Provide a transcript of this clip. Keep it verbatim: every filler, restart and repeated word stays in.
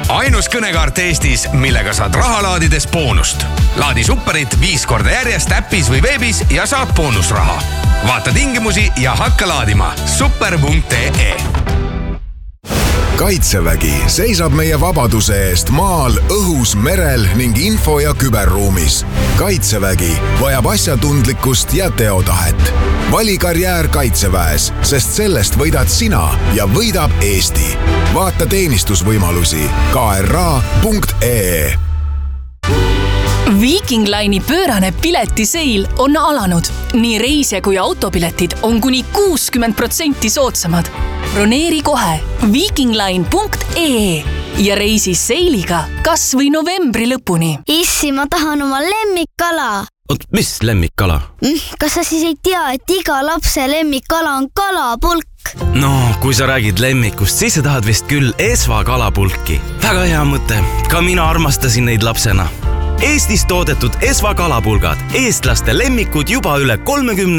Ainus kõnekaart Eestis, millega saad raha laadides boonust. Laadi Superit viis korda järjest äppis või veebis ja saad boonusraha. Vaata tingimusi ja hakka laadima. super punkt ee. Kaitsevägi seisab meie vabaduse eest maal, õhus, merel ning info- ja küberruumis. Kaitsevägi vajab asjatundlikkust ja teotahet. Vali karjäär Kaitseväes, sest sellest võidad sina ja võidab Eesti. Vaata teenistusvõimalusi k r a punkt ee. Viking Line'i pöörane piletiseil on alanud. Nii reisija kui autopiletid on kuni kuuskümmend protsenti soodsamad. Broneeri kohe viking line punkt ee ja reisi seiliga kas või novembri lõpuni. Issi, ma tahan oma lemmikkala. Oot, mis lemmikkala? Kas sa siis ei tea, et iga lapse lemmikkala on kalapulk? No, kui sa räägid lemmikust, siis sa tahad vist küll Esva kalapulki. Väga hea mõte. Ka mina armastasin neid lapsena. Eestis toodetud Esva kalapulgad. Eestlaste lemmikud juba üle kolmekümne